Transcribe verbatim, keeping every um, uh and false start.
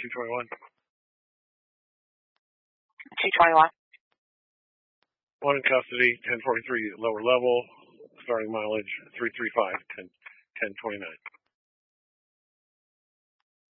two twenty-one. two twenty-one. One in custody, ten forty-three lower level, starting mileage three thirty-five, ten twenty-nine.